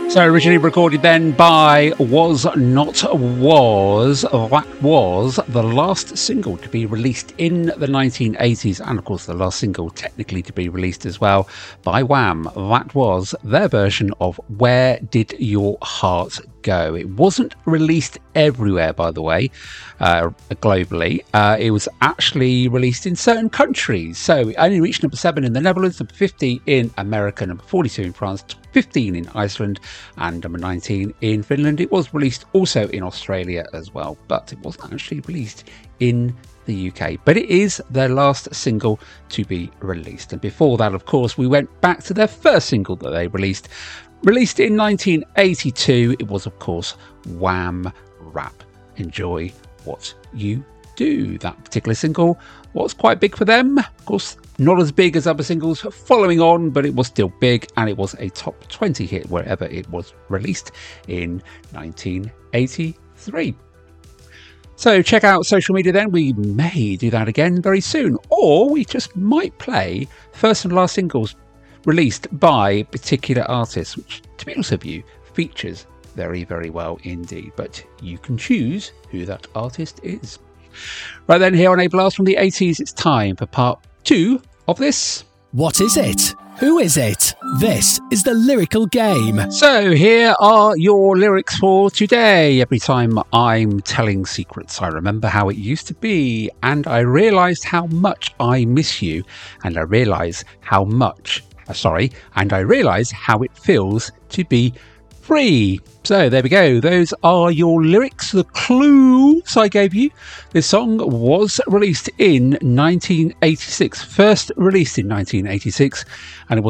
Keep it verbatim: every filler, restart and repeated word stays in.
So originally recorded then by Was Not Was. That was the last single to be released in the nineteen eighties, and of course the last single technically to be released as well by Wham. That was their version of Where Did Your Heart Go? It wasn't released everywhere, by the way, uh, globally. Uh, it was actually released in certain countries. So it only reached number seven in the Netherlands, number fifty in America, number forty-two in France, fifteen in Iceland, and number nineteen in Finland. It was released also in Australia as well, but it wasn't actually released in the U K. But it is their last single to be released. And before that, of course, we went back to their first single that they released. Released in nineteen eighty-two, it was, of course, Wham Rap. Enjoy What You Do. That particular single was quite big for them. Of course, not as big as other singles following on, but it was still big, and it was a top twenty hit wherever it was released in nineteen eighty-three. So check out social media then. We may do that again very soon, or we just might play first and last singles released by particular artists, which, to be honest with you, features very, very well indeed. But you can choose who that artist is. Right then, here on A Blast from the eighties, it's time for part two of this. What is it? Who is it? This is the Lyrical Game. So here are your lyrics for today. Every time I'm telling secrets, I remember how it used to be, and I realised how much I miss you, and I realise how much Uh, sorry, and I realise how it feels to be free. So there we go. Those are your lyrics, the clues I gave you. This song was released in nineteen eighty-six, first released in nineteen eighty-six, and it was